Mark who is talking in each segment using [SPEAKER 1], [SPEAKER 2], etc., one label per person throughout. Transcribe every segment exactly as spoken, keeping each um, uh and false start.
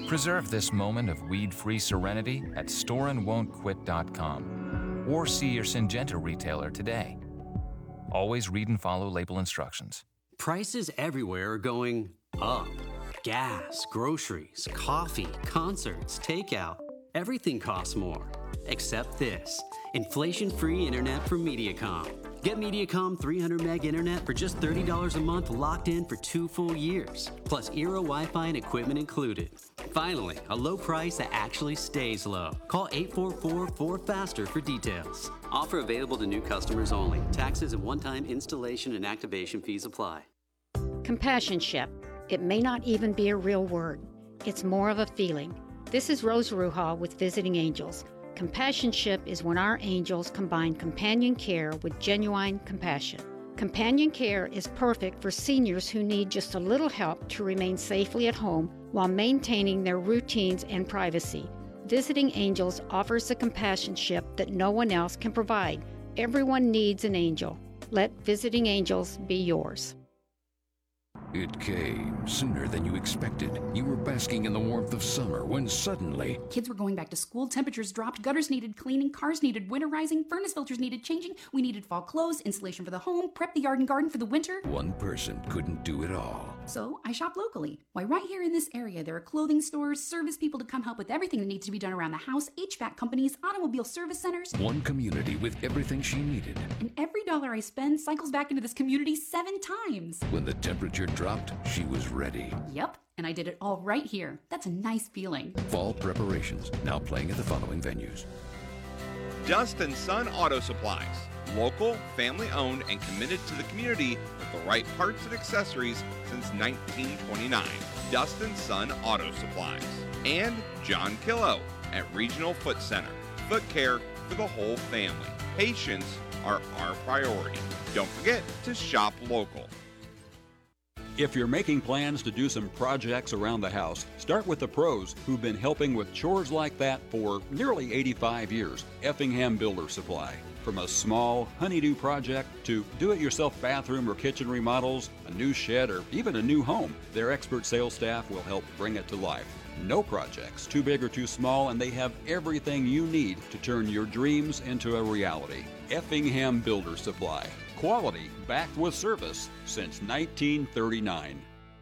[SPEAKER 1] Preserve this moment of weed-free serenity at store and won't quit dot com or see your Syngenta retailer today. Always read and follow label instructions.
[SPEAKER 2] Prices everywhere are going up. Gas, groceries, coffee, concerts, takeout. Everything costs more. Except this. Inflation-free internet from Mediacom. Get Mediacom three hundred meg internet for just thirty dollars a month, locked in for two full years. Plus Eero Wi-Fi and equipment included. Finally, a low price that actually stays low. Call eight four four, four faster for details. Offer available to new customers only. Taxes and one-time installation and activation fees apply.
[SPEAKER 3] Companionship. It may not even be a real word. It's more of a feeling. This is Rose Ruha with Visiting Angels. Companionship is when our angels combine companion care with genuine compassion. Companion care is perfect for seniors who need just a little help to remain safely at home while maintaining their routines and privacy. Visiting Angels offers the companionship that no one else can provide. Everyone needs an angel. Let Visiting Angels be yours.
[SPEAKER 4] It came sooner than you expected. You were basking in the warmth of summer when suddenly...
[SPEAKER 5] Kids were going back to school, temperatures dropped, gutters needed cleaning, cars needed winterizing, furnace filters needed changing, we needed fall clothes, insulation for the home, prep the yard and garden for the winter.
[SPEAKER 4] One person couldn't do it all.
[SPEAKER 5] So I shop locally. Why, right here in this area, there are clothing stores, service people to come help with everything that needs to be done around the house, H V A C companies, automobile service centers.
[SPEAKER 4] One community with everything she needed.
[SPEAKER 5] And every dollar I spend cycles back into this community seven times.
[SPEAKER 4] When the temperature dropped, she was ready.
[SPEAKER 5] Yep, and I did it all right here. That's a nice feeling.
[SPEAKER 4] Fall preparations, now playing at the following venues.
[SPEAKER 6] Dust and Son Auto Supplies. Local, family-owned, and committed to the community with the right parts and accessories since nineteen twenty-nine. Dust and Son Auto Supplies. And John Killo at Regional Foot Center. Foot care for the whole family. Patients are our priority. Don't forget to shop local.
[SPEAKER 7] If you're making plans to do some projects around the house, start with the pros who've been helping with chores like that for nearly eighty-five years. Effingham Builder Supply. From a small honeydew project to do-it-yourself bathroom or kitchen remodels, a new shed, or even a new home, their expert sales staff will help bring it to life. No project's too big or too small, and they have everything you need to turn your dreams into a reality. Effingham Builder Supply. Quality backed with service since nineteen thirty-nine.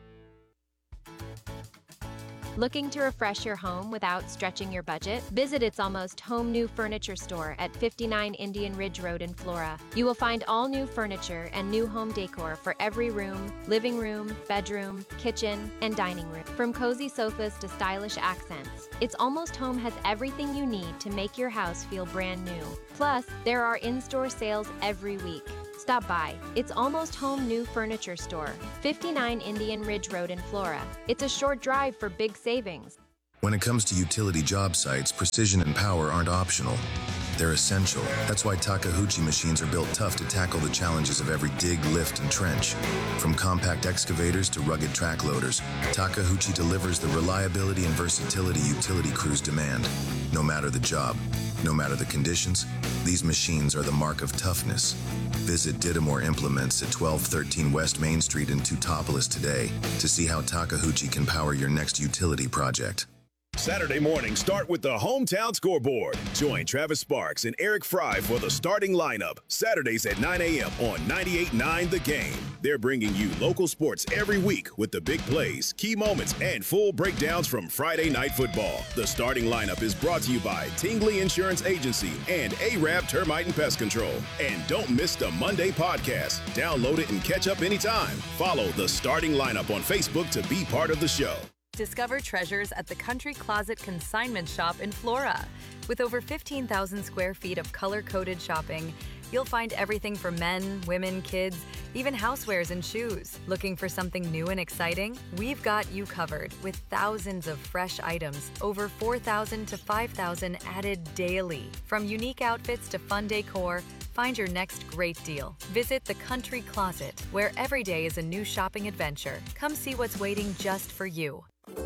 [SPEAKER 8] Looking to refresh your home without stretching your budget? Visit It's Almost Home New Furniture Store at fifty-nine Indian Ridge Road in Flora. You will find all new furniture and new home decor for every room, living room, bedroom, kitchen, and dining room. From cozy sofas to stylish accents, It's Almost Home has everything you need to make your house feel brand new. Plus, there are in-store sales every week. Stop by. It's Almost Home New Furniture Store, fifty-nine Indian Ridge Road in Flora. It's a short drive for big savings.
[SPEAKER 9] When it comes to utility job sites, precision and power aren't optional. They're essential. That's why Takeuchi machines are built tough to tackle the challenges of every dig, lift, and trench. From compact excavators to rugged track loaders, Takeuchi delivers the reliability and versatility utility crews demand. No matter the job, no matter the conditions, these machines are the mark of toughness. Visit Didamore Implements at twelve thirteen West Main Street in Teutopolis today to see how Takeuchi can power your next utility project.
[SPEAKER 10] Saturday morning, start with the Hometown Scoreboard. Join Travis Sparks and Eric Fry for the starting lineup. Saturdays at nine a.m. on ninety-eight point nine The Game. They're bringing you local sports every week with the big plays, key moments, and full breakdowns from Friday Night Football. The starting lineup is brought to you by Tingley Insurance Agency and A-Rab Termite and Pest Control. And don't miss the Monday podcast. Download it and catch up anytime. Follow the starting lineup on Facebook to be part of the show.
[SPEAKER 11] Discover treasures at the Country Closet Consignment Shop in Flora. With over fifteen thousand square feet of color-coded shopping, you'll find everything for men, women, kids, even housewares and shoes. Looking for something new and exciting? We've got you covered with thousands of fresh items, over four thousand to five thousand added daily. From unique outfits to fun decor, find your next great deal. Visit the Country Closet, where every day is a new shopping adventure. Come see what's waiting just for you.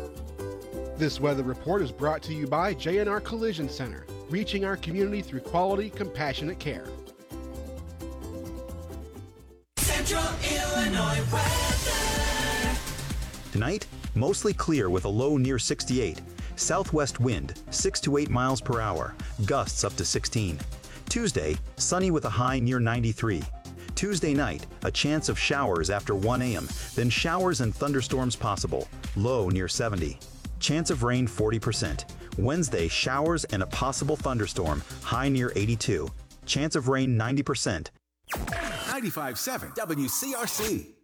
[SPEAKER 12] This weather report is brought to you by J and R Collision Center, reaching our community through quality, compassionate care.
[SPEAKER 13] Central Illinois weather.
[SPEAKER 14] Tonight,
[SPEAKER 13] mostly clear with a low near sixty-eight. Southwest wind, six to eight miles per hour, gusts up to sixteen. Tuesday, sunny with a high near ninety-three. Tuesday night, a chance of showers after one a m, then showers and thunderstorms possible, low near seventy. Chance of rain forty percent. Wednesday, showers and a possible thunderstorm, high near eighty-two. Chance of rain ninety percent.
[SPEAKER 14] ninety-five point seven W C R C.